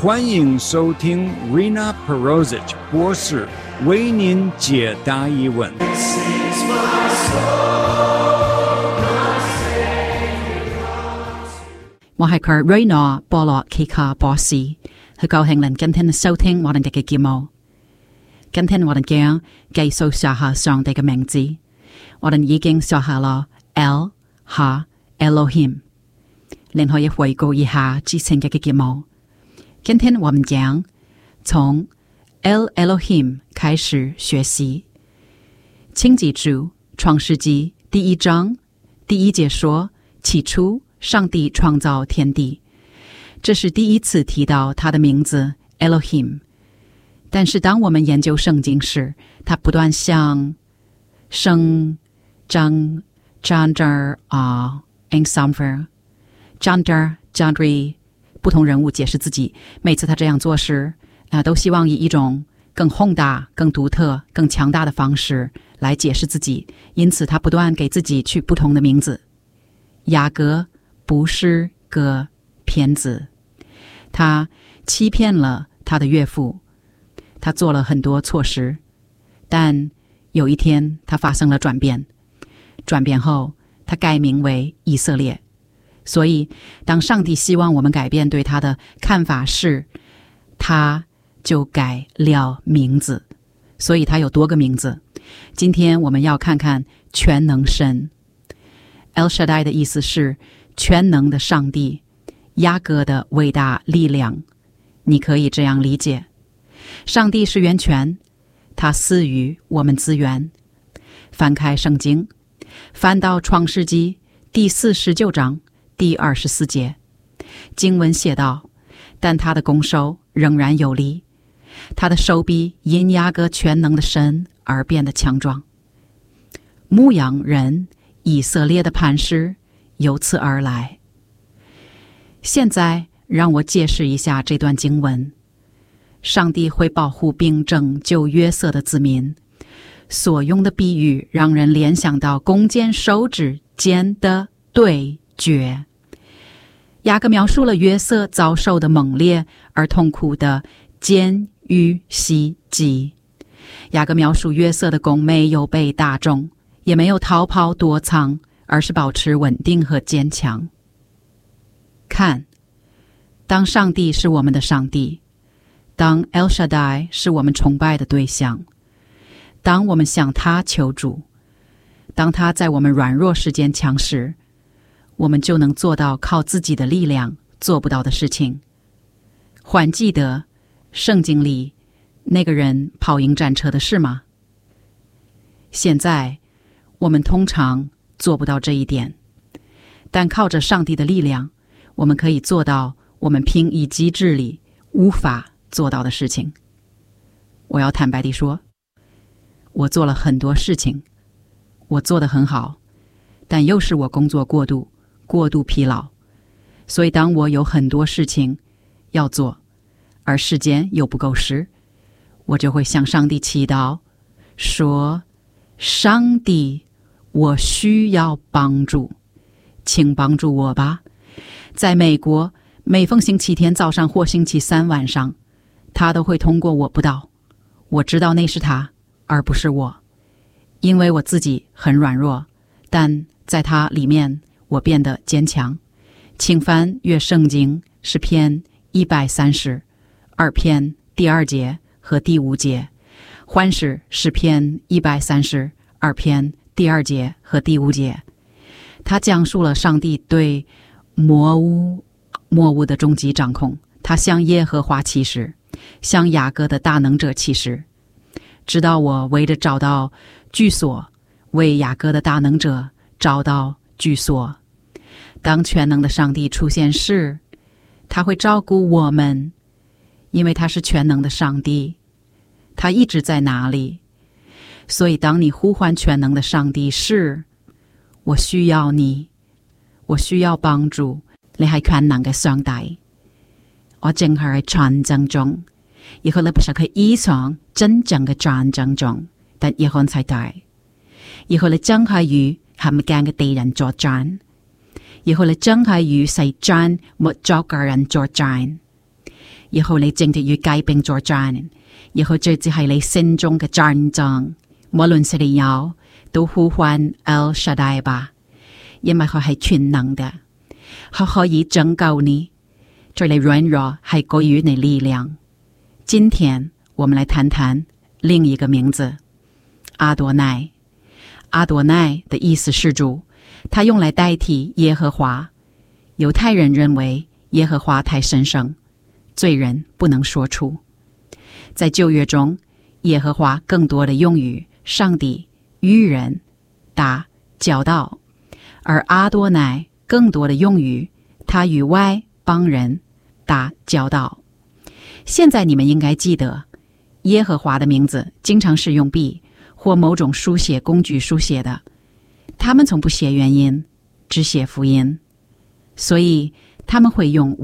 欢迎收听 Rina Perosic 博士为您解答疑问。 我係佢 Rina 波洛奇卡博士，好高興您今天收聽我哋嘅節目。今天我哋將繼續學下上帝嘅名字，我哋已經學下了 El 和 Elohim， 您可以回顧一下之前嘅節目。今天我們將從 El Elohim 開始學習。請記住創世紀第1章第1節說，起初上帝創造天地，這是第一次提到他的名字 Elohim。 但是當我們研究聖經時，他不斷向生張 gender ensemble gender 不同人物解釋自己。每次他這樣做時，都希望以一種更宏大、更獨特、更強大的方式來解釋自己，因此他不斷給自己取不同的名字。雅各不是個騙子，他欺騙了他的岳父，他做了很多錯事，但有一天他發生了轉變，轉變後他改名為以色列。所以當上帝希望我們改變對他的看法時，他就改了名字，所以他有多個名字。今天我們要看看全能神。 El Shaddai 的意思是全能的上帝，雅各的偉大力量。你可以這樣理解，上帝是源泉，他賜予我們資源。翻開聖經，翻到創世紀第49章第24節，經文寫道，但他的弓手仍然有力，他的手臂因雅各全能的神而變得強壯。牧羊人以色列的磐石由此而來。現在讓我解釋一下這段經文。上帝會保護並拯救約瑟的子民，所用的比喻讓人聯想到弓箭手指間的對決。雅各描述了約瑟遭受的猛烈而痛苦的監獄襲擊。雅各描述約瑟的弓沒有被打中，也沒有逃跑躲藏，而是保持穩定和堅強。看，當上帝是我們的上帝，當 El Shaddai 是我們崇拜的對象，當我們向他求助，當他在我們軟弱時堅強時，我們就能做到靠自己的力量做不到的事情。還記得聖經裡那個人跑贏戰車的事嗎？現在我們通常做不到這一點，但靠着上帝的力量，我們可以做到我們憑一己之力無法做到的事情。我要坦白地說，我做了很多事情，我做得很好，但又是我工作過度疲勞，所以當我有很多事情要做，而時間又不夠時，我就會向上帝祈禱，說，上帝，我需要幫助，請幫助我吧。在美國，每逢星期天早上或星期三晚上，他都會通過我布道。我知道那是他，而不是我，因為我自己很軟弱，但在他裡面我變得堅強。請翻閱聖經詩篇132篇第2節和第5節，換是詩篇132篇第2節和第5節。他講述了上帝對魔物的終極掌控，他向耶和華起誓，向雅各的大能者起誓，直到我為着找到居所，為雅各的大能者找到居所。當全能的上帝出現時，他會照顧我們，因為他是全能的上帝，他一直在那裡。所以當你呼喚全能的上帝時，我需要你，我需要幫助，你係全能嘅上帝。我正係喺戰爭中，亦可能不是喺一場真正嘅戰爭中，但亦可能係大，亦可能真係與冚家嘅敵人作戰，亦可能真係與世間沒作嘅人作戰。 以後你正直與街兵作戰，以後這只係你心中嘅戰爭。無論是你有，都呼喚 El Shaddai 吧，因為佢係全能的，佢可以拯救你，在你軟弱係給予你力量。今天我們來談談另一個名字，阿多奈。阿多奈的意思是主，他用來代替耶和華。猶太人認為耶和華太神聖，罪人不能說出。在舊約中，耶和華更多的用於上帝與人打交道，而阿多奈更多的用於他與外邦人打交道。現在你們應該記得，耶和華的名字經常是用筆或某種書寫工具書寫的，他們從不寫元音，只寫輔音，所以他們會用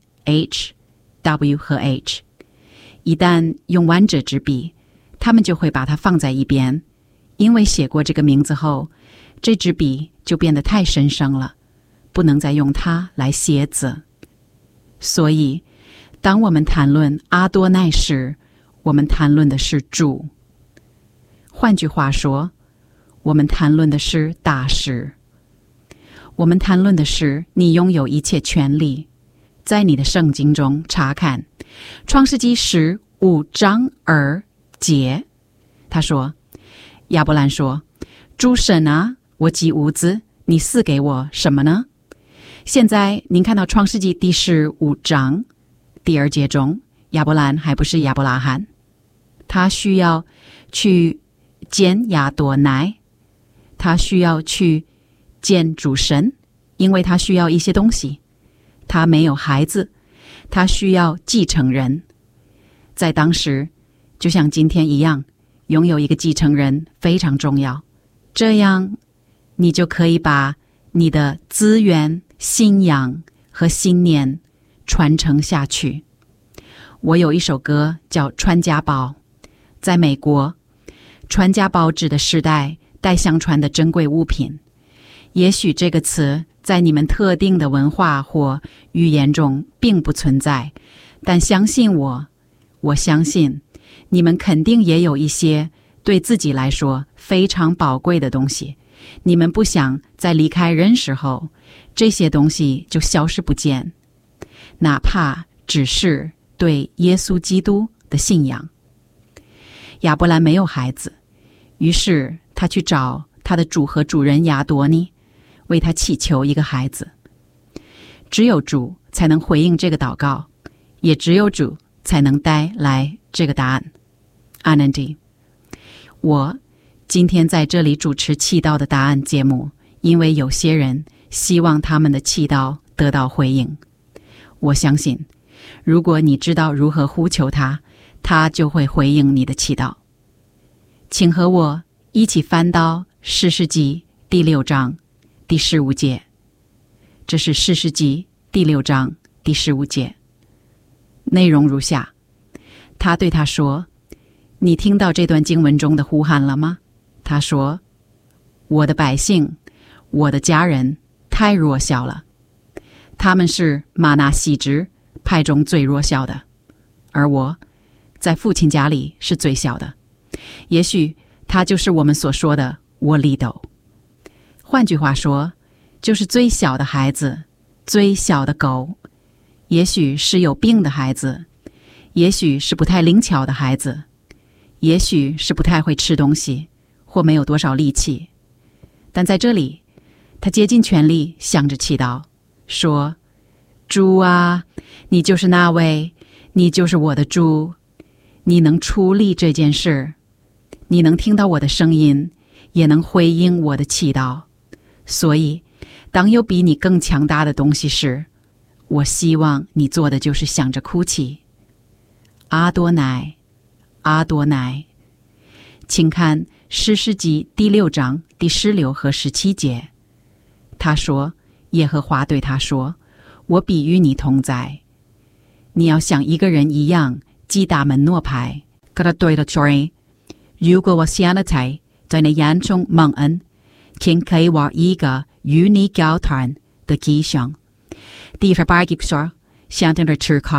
Y、H、W 和 H。一旦用完這支筆，他們就會把它放在一邊，因為寫過這個名字後，這支筆就變得太神聖了，不能再用它來寫字。所以當我們談論阿多奈時，我們談論的是主。換句話說，我們談論的是大師。我們談論的是你擁有一切權利。在你的聖經中查看創世紀15章2節，他說，亞伯蘭說，主神啊，我既無子，你賜給我什麼呢？現在您看到創世紀第15章第2節中，亞伯蘭還不是亞伯拉罕，他需要去見亞多奈，他需要去見主神，因為他需要一些東西。他沒有孩子，他需要繼承人。在當時，就像今天一樣，擁有一個繼承人非常重要。這樣，你就可以把你的資源、信仰和信念傳承下去。我有一首歌叫《傳家寶》，在美國，傳家寶指的時代代相傳的珍貴物品。也許這個詞在你們特定的文化或語言中並不存在，但相信我相信你們肯定也有一些對自己來說非常寶貴的東西，你們不想在離開人時候，這些東西就消失不見，哪怕只是對耶穌基督的信仰。亞伯蘭沒有孩子，於是他去找他的主和主人亞多尼，為他祈求一個孩子。只有主才能回應這個禱告，也只有主才能帶來這個答案。阿南迪，我今天在這裡主持祈禱的答案節目，因為有些人希望他們的祈禱得到回應。我相信，如果你知道如何呼求他，他就會回應你的祈禱。請和我一起翻到士師記第6章第15節，這是士師記第6章第15節，內容如下。他對他說，你聽到這段經文中的呼喊了嗎？他說，我的百姓，我的家人太弱小了，他們是瑪拿西支派中最弱小的，而我在父親家裡是最小的。也許他就是我們所說的窩里斗。換句話說，就是最小的孩子，最小的狗。也許是有病的孩子，也許是不太靈巧的孩子，也許是不太會吃東西，或沒有多少力氣。但在這裡，他竭盡全力向着祈禱，說，主啊，你就是那位，你就是我的主，你能處理這件事，你能聽到我的聲音，也能回應我的祈禱。所以當有比你更強大的東西時，我希望你做的就是想着哭泣。阿多乃，阿多乃。請看士師記第6章第16和17節。他說，耶和華對他說，我必與你同在。你要像一個人一樣擊打門諾牌。佢對他說，如果我現在在你眼中蒙恩，請給我一個與你交談的跡象。第18節說，向他的支開，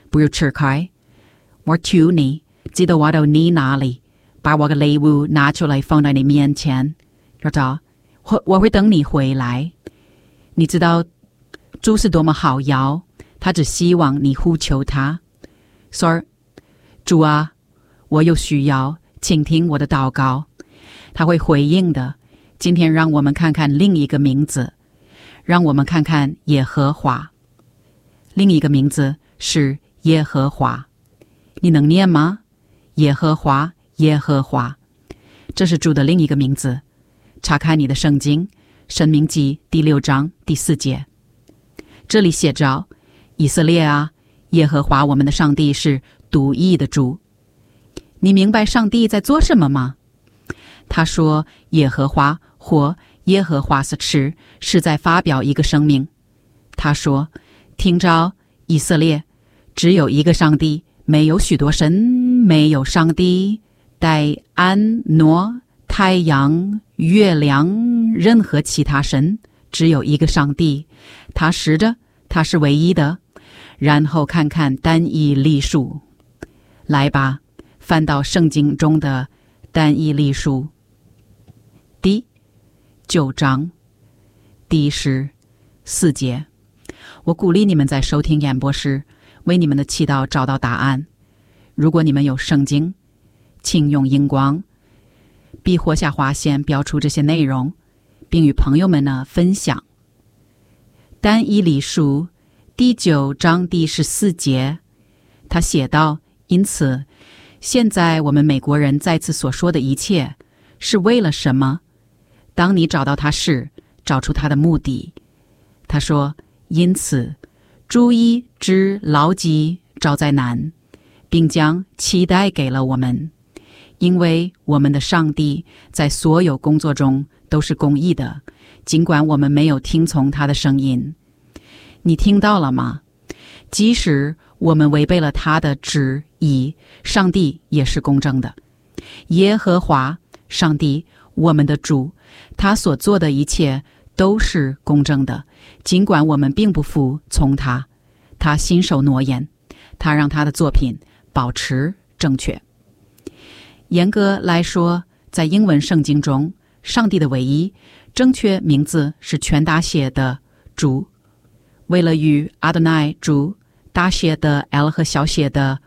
不要吃开，我求你知道我到你哪里，把我的礼物拿出来放在你面前，知道我会等你回来。你知道主是多么好摇，他只希望你呼求他，说主啊，我有需要，请听我的祷告，他会回应的。今天让我们看看另一个名字，让我们看看耶和华。另一个名字是耶和华，你能念吗？耶和华，耶和华，这是主的另一个名字。查看你的圣经，申命记第6章第4节，这里写着：以色列啊，耶和华我们的上帝是独一的主。你明白上帝在做什么吗？他说耶和华或耶和华所持是在发表一个声明。他说，听着以色列，只有一个上帝，没有许多神，没有上帝带安挪太阳月亮任何其他神，只有一个上帝，他是的，他是唯一的。然后看看单一历书，来吧，翻到圣经中的单一历书第9章第14节。我鼓励你们在收听演播时为你们的祈祷找到答案。如果你们有圣经，请用荧光笔或下划线标出这些内容，并与朋友们分享。但以理书第9章第14节，他写道：因此现在我们美国人再次所说的一切是为了什么？当你找到他时，找出他的目的。他说，因此注意之牢记照在难，并将期待给了我们，因为我们的上帝在所有工作中都是公义的，尽管我们没有听从他的声音。你听到了吗？即使我们违背了他的旨意，上帝也是公正的。耶和华上帝我们的主，他所做的一切都是公正的，尽管我们并不服从他。他信守诺言，他让他的作品保持正确。严格来说，在英文圣经中，上帝的唯一正确名字是全大写的主。为了与阿多奈主大写的 L 和小写的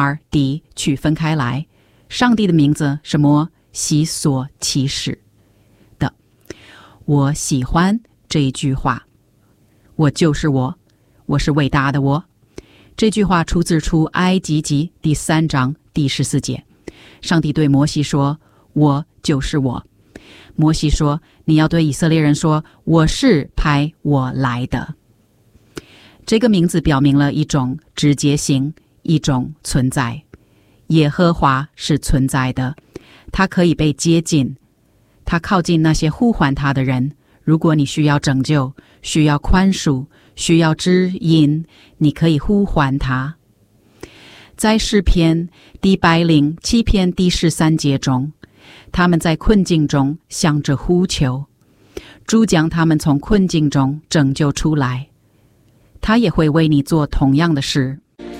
ORD 区分开来，上帝的名字是摩西所启示的。我喜欢这一句话，我就是我，我是伟大的我。这句话出自出埃及记第3章第14节。上帝对摩西说，我就是我。摩西说，你要对以色列人说，我是派我来的。这个名字表明了一种直接性，一种存在。耶和华是存在的，他可以被接近，他靠近那些呼唤他的人。如果你需要拯救，需要宽恕，需要指引，你可以呼唤他。在诗篇第107篇第13节中，他们在困境中向着呼求，主将他们从困境中拯救出来。他也会为你做同样的事。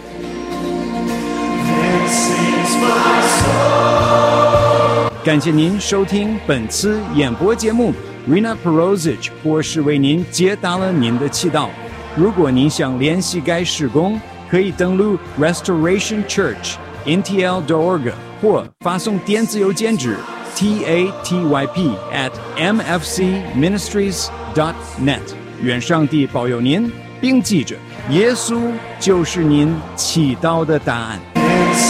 感谢您收听本次演播节目 Rina Perosic 博士为您解答了您的祈祷。如果您想联系该事工，可以登录 Restoration Church NTL.org 或发送电子邮件至 tatyp@mfcministries.net。 愿上帝保佑您，并记着，耶稣就是您祈祷的答案。